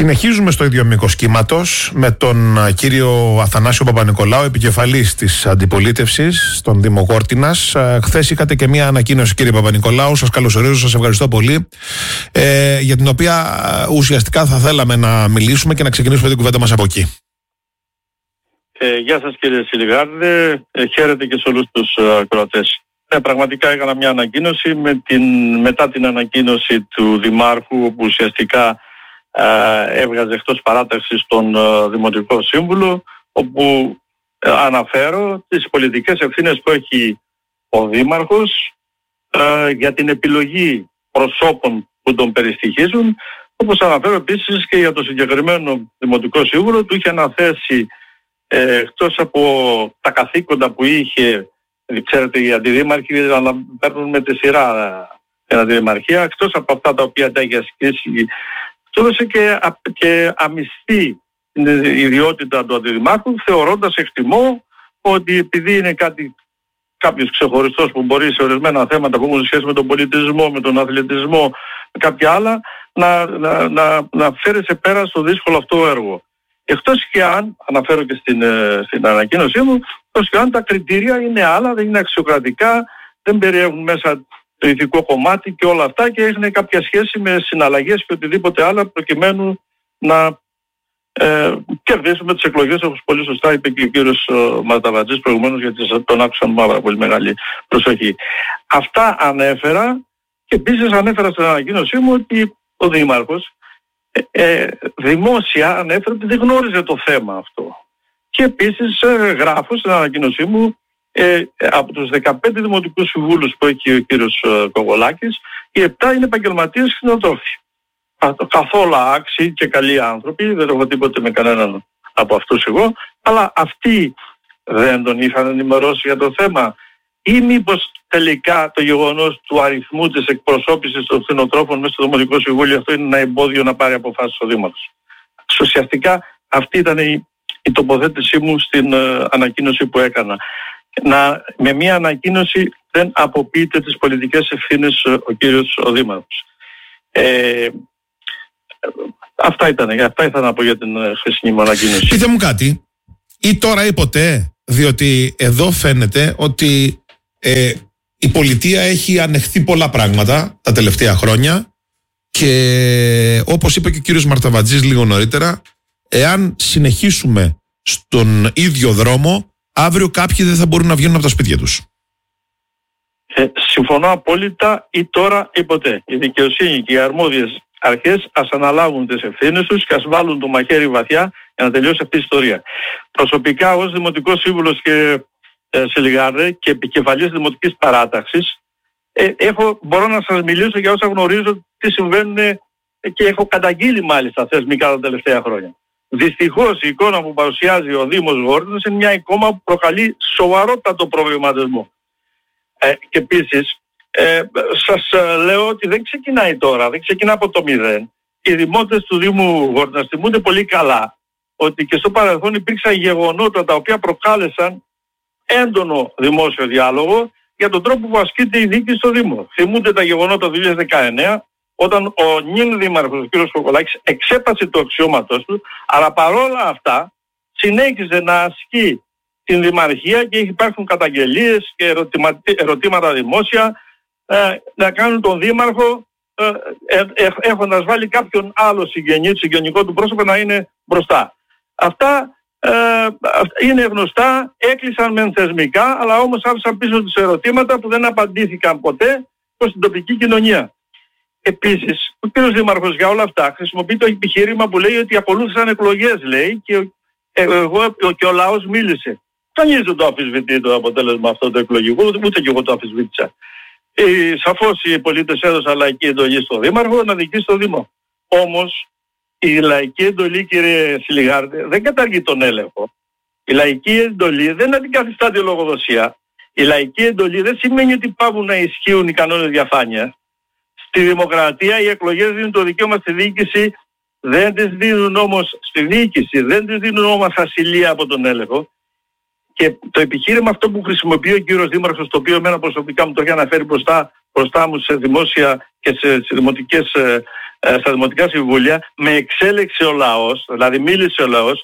Συνεχίζουμε στο ίδιο μήκος κύματος με τον κύριο Αθανάσιο Παπανικολάου, επικεφαλής της αντιπολίτευσης στον Δήμο Γόρτινας. Χθες είχατε και μία ανακοίνωση, κύριε Παπανικολάου. Σας καλωσορίζω, σας ευχαριστώ πολύ, για την οποία ουσιαστικά θα θέλαμε να μιλήσουμε και να ξεκινήσουμε την κουβέντα μας από εκεί. Γεια σας, κύριε Σιλιγάρδε, χαίρετε και σε όλους τους ακροατές. Πραγματικά έκανα μια ανακοίνωση μετά την ανακοίνωση του Δημάρχου, όπου ουσιαστικά έβγαζε εκτός παράταξης τον Δημοτικό Σύμβουλο, όπου αναφέρω τις πολιτικές ευθύνες που έχει ο Δήμαρχος για την επιλογή προσώπων που τον περιστοιχίζουν, όπως αναφέρω επίσης και για το συγκεκριμένο Δημοτικό Σύμβουλο. Του είχε αναθέσει, εκτός από τα καθήκοντα που είχε, ξέρετε, οι αντιδήμαρχοι παίρνουν με τη σειρά την αντιδημαρχία, εκτός από αυτά τα οποία τα έχει ασκήσει, του έδωσε και αμυστή την ιδιότητα του αντιδημάρχου, θεωρώντας, εκτιμώ, ότι επειδή είναι κάποιος ξεχωριστός που μπορεί σε ορισμένα θέματα που έχουν σχέση με τον πολιτισμό, με τον αθλητισμό, με κάποια άλλα, να φέρει σε πέρα στο δύσκολο αυτό έργο. Εκτός και αν, αναφέρω και στην ανακοίνωσή μου, εκτός και αν τα κριτήρια είναι άλλα, δεν είναι αξιοκρατικά, δεν περιέχουν μέσα το ηθικό κομμάτι και όλα αυτά, και έχουν κάποια σχέση με συναλλαγές και οτιδήποτε άλλο, προκειμένου να κερδίσουμε τις εκλογές, όπως πολύ σωστά είπε και ο κύριος Μαρταβατζής προηγουμένως, γιατί τον άκουσα με πάρα πολύ μεγάλη προσοχή. Αυτά ανέφερα, και επίσης ανέφερα στην ανακοίνωσή μου ότι ο Δήμαρχος δημόσια ανέφερε ότι δεν γνώριζε το θέμα αυτό. Και επίσης γράφω στην ανακοίνωσή μου, από τους 15 δημοτικούς συμβούλους που έχει ο κύριος Κογολάκης, οι 7 είναι επαγγελματίες κτηνοτρόφοι. Καθόλου άξιοι και καλοί άνθρωποι, δεν έχω τίποτε με κανέναν από αυτούς εγώ, αλλά αυτοί δεν τον είχαν ενημερώσει για το θέμα, ή μήπως τελικά το γεγονός του αριθμού της εκπροσώπησης των κτηνοτρόφων μέσα στο Δημοτικό Συμβούλιο, αυτό είναι ένα εμπόδιο να πάρει αποφάσεις ο Δήμαρχος. Ουσιαστικά αυτή ήταν η τοποθέτησή μου στην ανακοίνωση που έκανα. Με μια ανακοίνωση δεν αποποιείται τις πολιτικές ευθύνες ο κύριος ο Δήμαρχος. Αυτά ήθελα να πω για την χθεσινή μου ανακοίνωση. Πείτε μου κάτι, ή τώρα ή ποτέ, διότι εδώ φαίνεται ότι η πολιτεία έχει ανεχθεί πολλά πράγματα τα τελευταία χρόνια, και όπως είπε και ο κύριος Μαρταβατζής λίγο νωρίτερα, εάν συνεχίσουμε στον ίδιο δρόμο, αύριο κάποιοι δεν θα μπορούν να βγαίνουν από τα σπίτια τους. Συμφωνώ απόλυτα, ή τώρα ή ποτέ. Η δικαιοσύνη και οι αρμόδιες αρχές ας αναλάβουν τις ευθύνες τους και ας βάλουν το μαχαίρι βαθιά για να τελειώσει αυτή η ιστορία. Προσωπικά, ως Δημοτικός Σύμβουλος και Σιλιγάρδε και επικεφαλής Δημοτικής Παράταξης, μπορώ να σας μιλήσω για όσα γνωρίζω, τι συμβαίνουν, και έχω καταγγείλει μάλιστα θεσμικά τα τελευταία χρόνια. Δυστυχώς η εικόνα που παρουσιάζει ο Δήμος Γόρτινας είναι μια εικόνα που προκαλεί σοβαρότατο προβληματισμό. Και επίσης σας λέω ότι δεν ξεκινάει τώρα, δεν ξεκινά από το μηδέν. Οι δημότες του Δήμου Γόρτινας θυμούνται πολύ καλά ότι και στο παρελθόν υπήρξαν γεγονότα τα οποία προκάλεσαν έντονο δημόσιο διάλογο για τον τρόπο που ασκείται η δίκη στο Δήμο. Θυμούνται τα γεγονότα του 2019, όταν ο νυν δήμαρχος, ο κ. Κοκολάκης, εξέπασε το αξιώματος του, αλλά παρόλα αυτά συνέχιζε να ασκεί την δημαρχία, και υπάρχουν καταγγελίες και ερωτήματα δημόσια να κάνουν τον δήμαρχο, έχοντας βάλει κάποιον άλλο συγγενικό του πρόσωπο να είναι μπροστά. Αυτά είναι γνωστά, έκλεισαν μεν θεσμικά, αλλά όμως άφησαν πίσω τους ερωτήματα που δεν απαντήθηκαν ποτέ προς την τοπική κοινωνία. Επίσης, ο κ. Δήμαρχος για όλα αυτά χρησιμοποιεί το επιχείρημα που λέει ότι ακολούθησαν εκλογές, λέει, και ο λαός μίλησε. Κανείς δεν το αμφισβητεί το αποτέλεσμα αυτό το εκλογικό, ούτε και εγώ το αμφισβήτησα. Σαφώς οι πολίτες έδωσαν λαϊκή εντολή στο Δήμαρχο να διοικήσει το Δήμο. Όμως η λαϊκή εντολή, κύριε Σιλιγάρδε, δεν καταργεί τον έλεγχο. Η λαϊκή εντολή δεν αντικαθιστά τη λογοδοσία. Η λαϊκή εντολή δεν σημαίνει ότι πάβουν να ισχύουν οι κανόνες διαφάνειας. Στη δημοκρατία οι εκλογές δίνουν το δικαίωμα στη διοίκηση, δεν τις δίνουν όμως στη διοίκηση, δεν τις δίνουν όμως ασυλία από τον έλεγχο. Και το επιχείρημα αυτό που χρησιμοποιεί ο κύριος Δήμαρχος, το οποίο εμένα προσωπικά μου το έχει αναφέρει μπροστά μου σε δημόσια και σε δημοτικές στα δημοτικά συμβούλια, με εξέλεξε ο λαός, δηλαδή μίλησε ο λαός,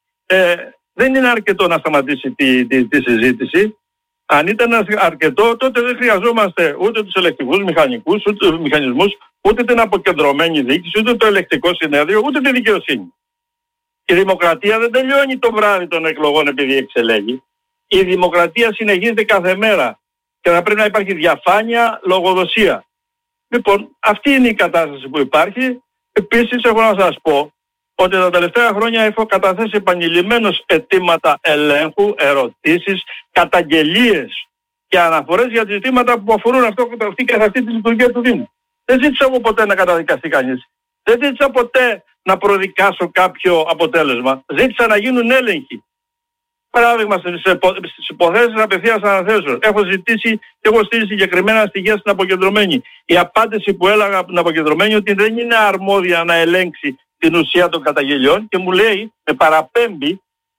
δεν είναι αρκετό να σταματήσει τη συζήτηση. Αν ήταν αρκετό, τότε δεν χρειαζόμαστε ούτε τους ελεκτικούς μηχανικούς, ούτε τους μηχανισμούς, ούτε την αποκεντρωμένη διοίκηση, ούτε το ελεκτικό συνέδριο, ούτε τη δικαιοσύνη. Η δημοκρατία δεν τελειώνει το βράδυ των εκλογών επειδή εξελέγει. Η δημοκρατία συνεχίζεται κάθε μέρα και θα πρέπει να υπάρχει διαφάνεια, λογοδοσία. Λοιπόν, αυτή είναι η κατάσταση που υπάρχει. Επίσης, έχω να σας πω ότι τα τελευταία χρόνια έχω καταθέσει επανειλημμένως αιτήματα ελέγχου, ερωτήσεις, καταγγελίες και αναφορές για ζητήματα που αφορούν αυτή καθ' αυτή τη λειτουργία του Δήμου. Δεν ζήτησα εγώ ποτέ να καταδικαστεί κανείς. Δεν ζήτησα ποτέ να προδικάσω κάποιο αποτέλεσμα. Ζήτησα να γίνουν έλεγχοι. Παράδειγμα, στις υποθέσεις απευθείας αναθέσεων. Έχω ζητήσει και έχω στείλει συγκεκριμένα στοιχεία στην αποκεντρωμένη. Η απάντηση που έλαβα από την αποκεντρωμένη ότι δεν είναι αρμόδια να ελέγξει την ουσία των καταγγελιών και μου λέει, με παραπέμπει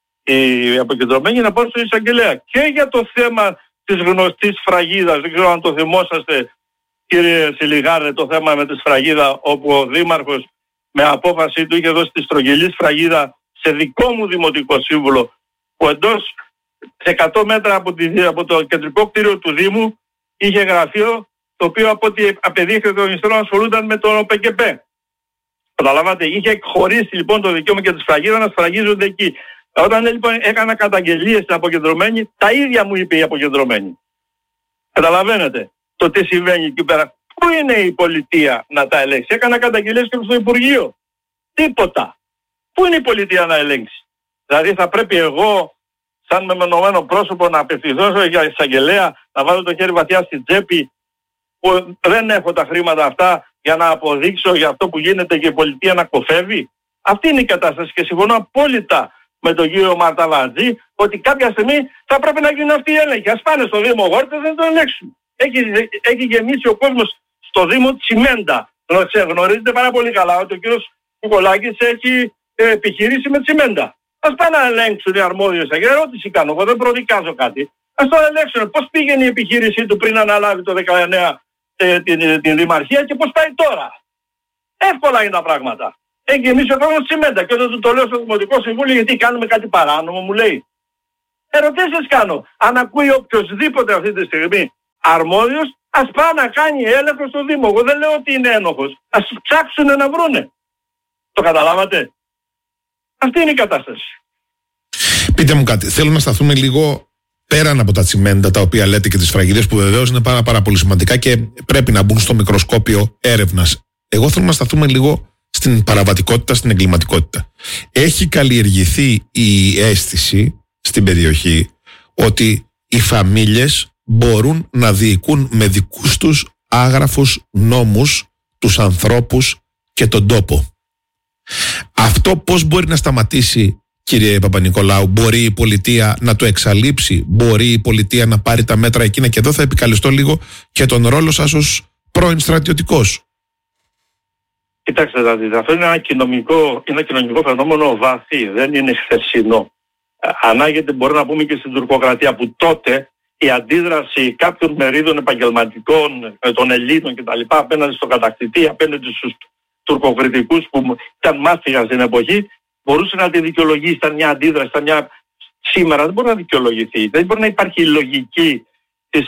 η αποκεντρωμένη να πάω στον εισαγγελέα. Και για το θέμα της γνωστής σφραγίδας, δεν ξέρω αν το θυμόσαστε κύριε Σιλιγάρε, το θέμα με τη σφραγίδα, όπου ο Δήμαρχος με απόφαση του είχε δώσει τη στρογγυλή σφραγίδα σε δικό μου δημοτικό σύμβουλο, που εντός 100 μέτρα από το κεντρικό κτίριο του Δήμου είχε γραφείο, το οποίο από ό,τι απεδείχθηκε των υστέρων ασχολούνταν με το ΠΚΠ. Καταλάβατε, είχε εκχωρήσει λοιπόν το δικαίωμα και τη σφραγίδα να σφραγίζονται εκεί. Όταν λοιπόν έκανα καταγγελίες στην αποκεντρωμένη, τα ίδια μου είπε η αποκεντρωμένη. Καταλαβαίνετε το τι συμβαίνει εκεί πέρα. Πού είναι η πολιτεία να τα ελέγξει? Έκανα καταγγελίες και στο Υπουργείο. Τίποτα. Πού είναι η πολιτεία να ελέγξει? Δηλαδή θα πρέπει εγώ σαν μεμονωμένο πρόσωπο να απευθυνθώ για εισαγγελέα, να βάλω το χέρι βαθιά στην τσέπη, που δεν έχω τα χρήματα αυτά για να αποδείξω για αυτό που γίνεται και η πολιτεία να κοφεύει? Αυτή είναι η κατάσταση και συμφωνώ απόλυτα με τον κύριο Μαρταβατζή ότι κάποια στιγμή θα πρέπει να γίνουν αυτοί οι έλεγχοι. Ας πάνε στο Δήμο Γόρτες να το ελέγξουν. Έχει γεμίσει ο κόσμος στο Δήμο τσιμέντα. Γνωρίζετε πάρα πολύ καλά ότι ο κύριος Κουκολάκης έχει επιχειρήσει με τσιμέντα. Ας πάνε να ελέγξουν οι αρμόδιες. Ερώτηση κάνω, εγώ δεν προδικάζω κάτι. Ας το ελέγξουν. Πώς πήγαινε η επιχείρησή του πριν αναλάβει το 19 την Δημαρχία και πώς πάει τώρα? Εύκολα είναι τα πράγματα. Έχει γεμίσει ο κόσμος τσιμέντα και όταν του το λέω στο Δημοτικό Συμβούλιο γιατί κάνουμε κάτι παράνομο, μου λέει. Ερωτήσεις κάνω. Αν ακούει οποιοσδήποτε αυτή τη στιγμή αρμόδιος, ας πάει να κάνει έλεγχο στο Δήμο. Εγώ δεν λέω ότι είναι ένοχος. Ας ψάξουν να βρούνε. Το καταλάβατε? Αυτή είναι η κατάσταση. Πείτε μου κάτι. Θέλω να σταθούμε λίγο πέραν από τα τσιμέντα τα οποία λέτε και τις σφραγίδες, που βεβαίως είναι πάρα πολύ σημαντικά και πρέπει να μπουν στο μικροσκόπιο έρευνας. Εγώ θέλω να σταθούμε λίγο στην παραβατικότητα, στην εγκληματικότητα. Έχει καλλιεργηθεί η αίσθηση στην περιοχή ότι οι φαμίλιες μπορούν να διοικούν με δικούς τους άγραφους νόμους τους ανθρώπους και τον τόπο. Αυτό πώς μπορεί να σταματήσει, κύριε Παπα-Νικολάου? Μπορεί η πολιτεία να το εξαλείψει? Μπορεί η πολιτεία να πάρει τα μέτρα εκείνα? Και εδώ θα επικαλεστώ λίγο και τον ρόλο σας ως πρώην στρατιωτικός. Κοιτάξτε, δηλαδή, αυτό είναι ένα κοινωνικό φαινόμενο βαθύ, δεν είναι χθεσινό. Ανάγεται, μπορεί να πούμε, και στην τουρκοκρατία, που τότε η αντίδραση κάποιων μερίδων επαγγελματικών, των Ελλήνων κτλ. Απέναντι στον κατακτητή, απέναντι στους τουρκοκριτικούς που ήταν μάστιγαν στην εποχή, μπορούσε να τη δικαιολογήσει. Ήταν μια αντίδραση, σήμερα δεν μπορεί να δικαιολογηθεί. Δεν μπορεί να υπάρχει η λογική της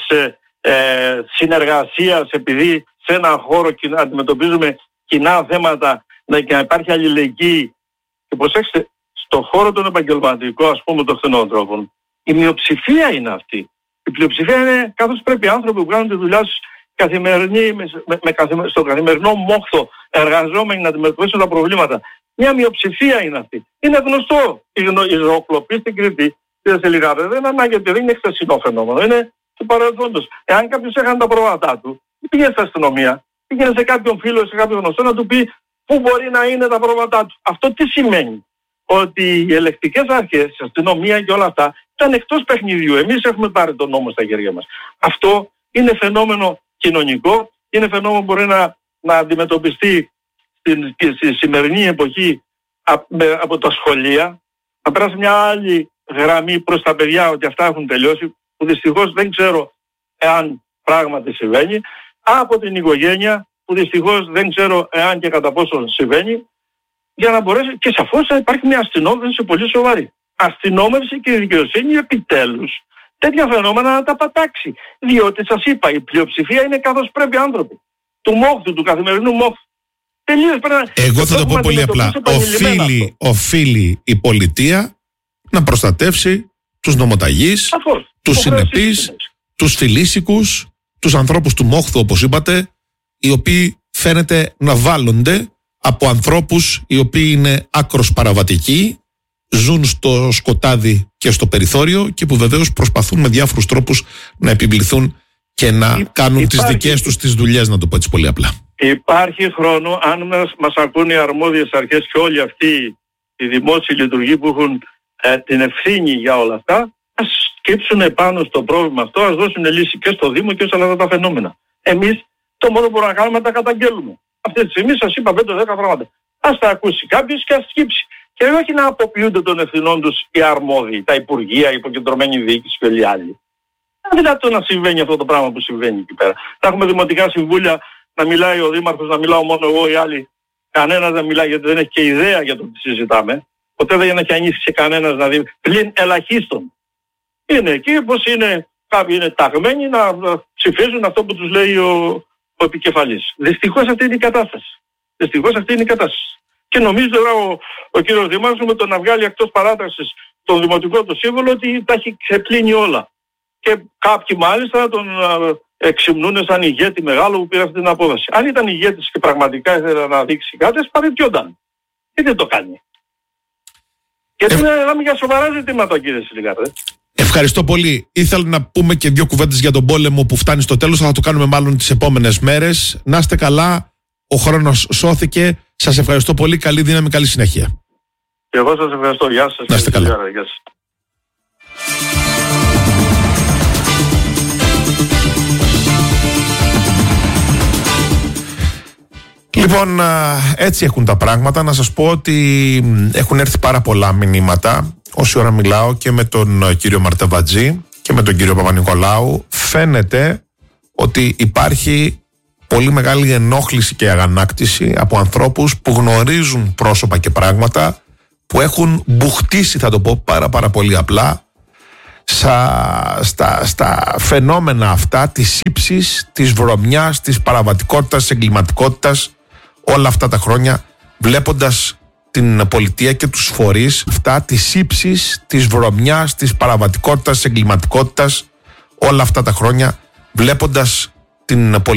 συνεργασίας, επειδή σε έναν χώρο αντιμετωπίζουμε κοινά θέματα, και να υπάρχει αλληλεγγύη. Και προσέξτε, στον χώρο των επαγγελματικών, ας πούμε, των κτηνοτρόφων, η μειοψηφία είναι αυτή. Η πλειοψηφία είναι, καθώς πρέπει, οι άνθρωποι που κάνουν τη δουλειά τους στο καθημερινό μόχθο, εργαζόμενοι να αντιμετωπίσουν τα προβλήματα. Μια μειοψηφία είναι αυτή. Είναι γνωστό. Η ζωοκλοπή στην Κρήτη, κύριε Σελιγάρε, δεν ανάγεται, δεν είναι χθεσινό φαινόμενο. Είναι του παρελθόντος. Εάν κάποιος έχανε τα πρόβατά του, πήγε στην αστυνομία, πήγαινε σε κάποιον φίλο, σε κάποιον γνωστό να του πει πού μπορεί να είναι τα πρόβατά του. Αυτό τι σημαίνει? Ότι οι ελεκτικές αρχές, η αστυνομία και όλα αυτά ήταν εκτός παιχνιδιού. Εμείς έχουμε πάρει τον νόμο στα χέρια μας. Αυτό είναι φαινόμενο κοινωνικό, είναι φαινόμενο που μπορεί να αντιμετωπιστεί στη σημερινή εποχή από τα σχολεία, να περάσει μια άλλη γραμμή προς τα παιδιά ότι αυτά έχουν τελειώσει, που δυστυχώς δεν ξέρω εάν πράγματι συμβαίνει, από την οικογένεια, που δυστυχώς δεν ξέρω εάν και κατά πόσο συμβαίνει, για να μπορέσει, και σαφώς θα υπάρχει μια αστυνόμευση πολύ σοβαρή. Αστυνόμευση και η δικαιοσύνη επιτέλους τέτοια φαινόμενα να τα πατάξει. Διότι σας είπα, η πλειοψηφία είναι καθώς πρέπει άνθρωποι. Του μόχθου, του καθημερινού μόχθου. Τελείως πρέπει. Εγώ θα το πω πολύ απλά. Οφείλει η πολιτεία να προστατεύσει τους νομοταγείς, τους συνεπείς, τους φιλήσικους, τους ανθρώπους του μόχθου, όπως είπατε, οι οποίοι φαίνεται να βάλλονται από ανθρώπους οι οποίοι είναι άκρος παραβατικοί, ζουν στο σκοτάδι και στο περιθώριο και που βεβαίως προσπαθούν με διάφορους τρόπους να επιβληθούν και να κάνουν τις δικές τους τις δουλειές, να το πω έτσι πολύ απλά. Υπάρχει χρόνο, αν μας ακούν οι αρμόδιες αρχές και όλοι αυτοί οι δημόσιοι λειτουργοί που έχουν την ευθύνη για όλα αυτά, ας σκύψουν επάνω στο πρόβλημα αυτό, ας δώσουν λύση και στο Δήμο και σε όλα αυτά τα φαινόμενα. Εμείς το μόνο που μπορούμε να κάνουμε είναι να τα καταγγέλουμε. Αυτή τη στιγμή σας είπα 5-10 πράγματα. Ας τα ακούσει κάποιος και ας σκύψει. Και όχι να αποποιούνται των ευθυνών τους οι αρμόδιοι, τα υπουργεία, η υποκεντρωμένη διοίκηση και όλοι οι άλλοι. Είναι δυνατόν να συμβαίνει αυτό το πράγμα που συμβαίνει εκεί πέρα. Θα έχουμε δημοτικά συμβούλια, να μιλάει ο δήμαρχος, να μιλάω μόνο εγώ, οι άλλοι. Κανένας δεν μιλάει, γιατί δεν έχει και ιδέα για το τι συζητάμε. Ποτέ δεν έχει ανοίξει κανένας να δει, πλην ελαχίστων. Είναι εκεί πως είναι, κάποιοι είναι ταγμένοι να ψηφίζουν αυτό που τους λέει ο επικεφαλής. Δυστυχώς αυτή είναι η κατάσταση. Και νομίζω τώρα ο κύριος Δήμαρχος με το να βγάλει εκτός παράταξης τον δημοτικό του σύμβολο ότι τα έχει ξεπλύνει όλα. Και κάποιοι μάλιστα τον εξυμνούν σαν ηγέτη μεγάλο που πήρε αυτή την απόφαση. Αν ήταν ηγέτης και πραγματικά ήθελε να δείξει κάτι, ας παραιτιόταν. Και δεν το κάνει. Γιατί μιλάμε για σοβαρά ζητήματα, κύριε Σιλικάρδε. Ευχαριστώ πολύ. Ήθελα να πούμε και δύο κουβέντες για τον πόλεμο που φτάνει στο τέλος, αλλά θα το κάνουμε μάλλον τις επόμενες μέρες. Να είστε καλά. Ο χρόνος σώθηκε. Σας ευχαριστώ πολύ. Καλή δύναμη, καλή συνέχεια. Και εγώ σας ευχαριστώ. Γεια σας. Να είστε καλά. Γεια σας. Λοιπόν, έτσι έχουν τα πράγματα. Να σας πω ότι έχουν έρθει πάρα πολλά μηνύματα. Όση ώρα μιλάω και με τον κύριο Μαρτεβατζή και με τον κύριο Παπα-Νικολάου, φαίνεται ότι υπάρχει πολύ μεγάλη ενόχληση και αγανάκτηση από ανθρώπους που γνωρίζουν πρόσωπα και πράγματα, που έχουν μπουχτίσει, θα το πω πάρα πολύ απλά, στα φαινόμενα αυτά της ύψης, της βρωμιάς, της παραβατικότητας, της εγκληματικότητας όλα αυτά τα χρόνια, βλέποντας την πολιτεία και τους φορείς αυτά της ύψης, της βρωμιάς, της παραβατικότητας, της εγκληματικότητας όλα αυτά τα χρόνια, βλέποντας την πολιτεία